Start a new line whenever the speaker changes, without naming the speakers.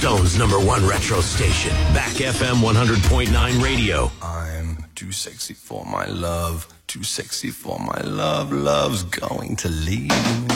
Stone's #1 retro station, Back FM 100.9 radio.
I'm too sexy for my love, too sexy for my love. Love's going to leave me.